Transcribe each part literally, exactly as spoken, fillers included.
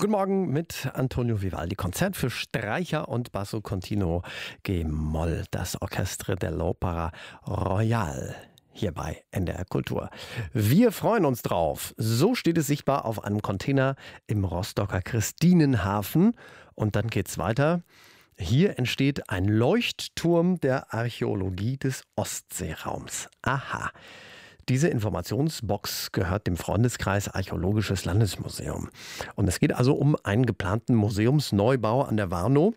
Guten Morgen mit Antonio Vivaldi. Konzert für Streicher und Basso Continuo G-Moll, das Orchestre dell'Opera Royale. Hier bei N D R Kultur. Wir freuen uns drauf. So steht es sichtbar auf einem Container im Rostocker Christinenhafen. Und dann geht's weiter. Hier entsteht ein Leuchtturm der Archäologie des Ostseeraums. Aha. Diese Informationsbox gehört dem Freundeskreis Archäologisches Landesmuseum. Und es geht also um einen geplanten Museumsneubau an der Warnow.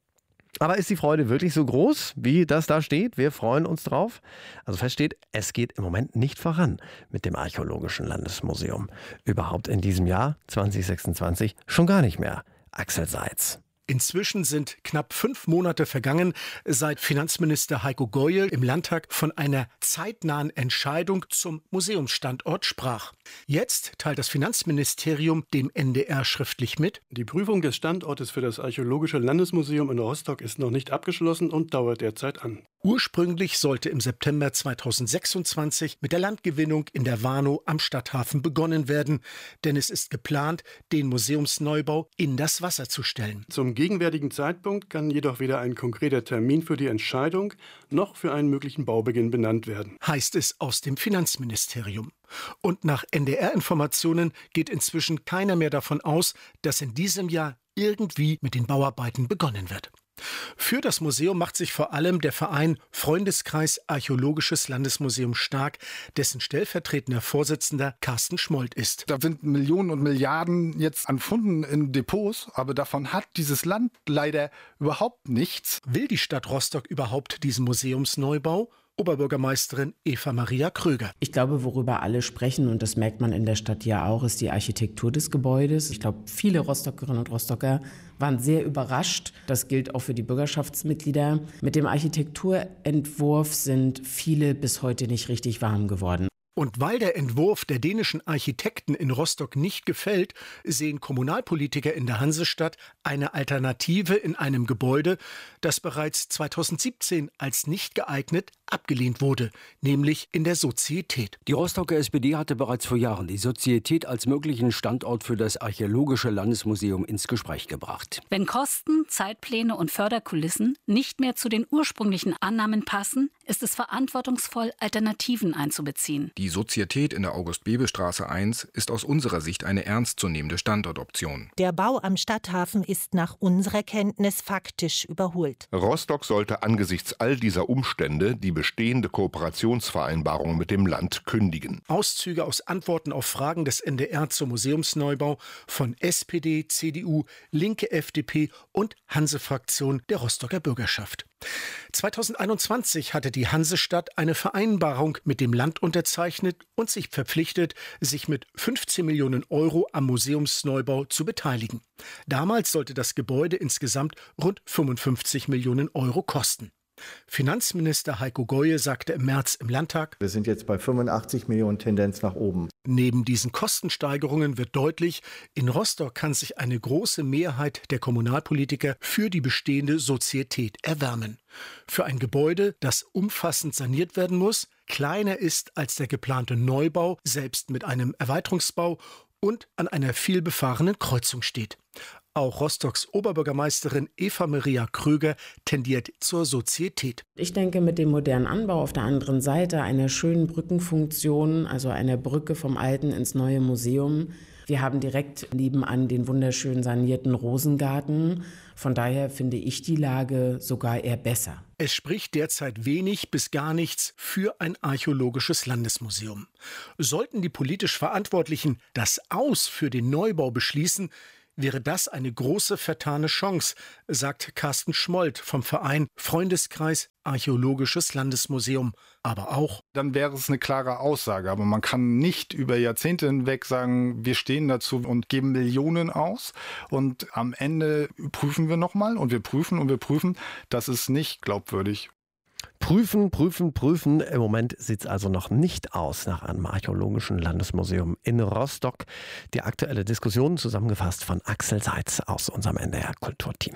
Aber ist die Freude wirklich so groß, wie das da steht? Wir freuen uns drauf. Also fest steht, es geht im Moment nicht voran mit dem Archäologischen Landesmuseum. Überhaupt in diesem Jahr zwanzig sechsundzwanzig schon gar nicht mehr. Axel Seitz. Inzwischen sind knapp fünf Monate vergangen, seit Finanzminister Heiko Goye im Landtag von einer zeitnahen Entscheidung zum Museumsstandort sprach. Jetzt teilt das Finanzministerium dem N D R schriftlich mit: Die Prüfung des Standortes für das Archäologische Landesmuseum in Rostock ist noch nicht abgeschlossen und dauert derzeit an. Ursprünglich sollte im September zweitausendsechsundzwanzig mit der Landgewinnung in der Warnow am Stadthafen begonnen werden, denn es ist geplant, den Museumsneubau in das Wasser zu stellen. Zum gegenwärtigen Zeitpunkt kann jedoch weder ein konkreter Termin für die Entscheidung noch für einen möglichen Baubeginn benannt werden, heißt es aus dem Finanzministerium. Und nach N D R-Informationen geht inzwischen keiner mehr davon aus, dass in diesem Jahr irgendwie mit den Bauarbeiten begonnen wird. Für das Museum macht sich vor allem der Verein Freundeskreis Archäologisches Landesmuseum stark, dessen stellvertretender Vorsitzender Carsten Schmold ist. Da sind Millionen und Milliarden jetzt an Funden in Depots, aber davon hat dieses Land leider überhaupt nichts. Will die Stadt Rostock überhaupt diesen Museumsneubau? Oberbürgermeisterin Eva Maria Kröger. Ich glaube, worüber alle sprechen, und das merkt man in der Stadt ja auch, ist die Architektur des Gebäudes. Ich glaube, viele Rostockerinnen und Rostocker waren sehr überrascht. Das gilt auch für die Bürgerschaftsmitglieder. Mit dem Architekturentwurf sind viele bis heute nicht richtig warm geworden. Und weil der Entwurf der dänischen Architekten in Rostock nicht gefällt, sehen Kommunalpolitiker in der Hansestadt eine Alternative in einem Gebäude, das bereits zweitausendsiebzehn als nicht geeignet abgelehnt wurde, nämlich in der Sozietät. Die Rostocker S P D hatte bereits vor Jahren die Sozietät als möglichen Standort für das Archäologische Landesmuseum ins Gespräch gebracht. Wenn Kosten, Zeitpläne und Förderkulissen nicht mehr zu den ursprünglichen Annahmen passen, ist es verantwortungsvoll, Alternativen einzubeziehen. Die Sozietät in der August-Bebel-Straße eins ist aus unserer Sicht eine ernstzunehmende Standortoption. Der Bau am Stadthafen ist nach unserer Kenntnis faktisch überholt. Rostock sollte angesichts all dieser Umstände die bestehende Kooperationsvereinbarung mit dem Land kündigen. Auszüge aus Antworten auf Fragen des N D R zum Museumsneubau von S P D, C D U, Linke, F D P und Hanse-Fraktion der Rostocker Bürgerschaft. zweitausendeinundzwanzig hatte die Hansestadt eine Vereinbarung mit dem Land unterzeichnet und sich verpflichtet, sich mit fünfzehn Millionen Euro am Museumsneubau zu beteiligen. Damals sollte das Gebäude insgesamt rund fünfundfünfzig Millionen Euro kosten. Finanzminister Heiko Goye sagte im März im Landtag: Wir sind jetzt bei fünfundachtzig Millionen, Tendenz nach oben. Neben diesen Kostensteigerungen wird deutlich, in Rostock kann sich eine große Mehrheit der Kommunalpolitiker für die bestehende Sozietät erwärmen. Für ein Gebäude, das umfassend saniert werden muss, kleiner ist als der geplante Neubau, selbst mit einem Erweiterungsbau, und an einer vielbefahrenen Kreuzung steht. Auch Rostocks Oberbürgermeisterin Eva Maria Kröger tendiert zur Sozietät. Ich denke, mit dem modernen Anbau auf der anderen Seite, einer schönen Brückenfunktion, also einer Brücke vom alten ins neue Museum. Wir haben direkt nebenan den wunderschön sanierten Rosengarten. Von daher finde ich die Lage sogar eher besser. Es spricht derzeit wenig bis gar nichts für ein archäologisches Landesmuseum. Sollten die politisch Verantwortlichen das Aus für den Neubau beschließen, wäre das eine große vertane Chance, sagt Carsten Schmold vom Verein Freundeskreis Archäologisches Landesmuseum. Aber auch: Dann wäre es eine klare Aussage, aber man kann nicht über Jahrzehnte hinweg sagen, wir stehen dazu und geben Millionen aus und am Ende prüfen wir nochmal und wir prüfen und wir prüfen. Das ist nicht glaubwürdig. Prüfen, prüfen, prüfen. Im Moment sieht es also noch nicht aus nach einem Archäologischen Landesmuseum in Rostock. Die aktuelle Diskussion zusammengefasst von Axel Seitz aus unserem N D R Kulturteam.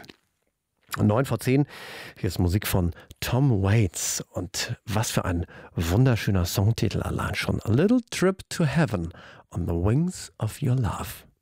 neun vor zehn, hier ist Musik von Tom Waits. Und was für ein wunderschöner Songtitel allein schon. A Little Trip to Heaven on the Wings of Your Love.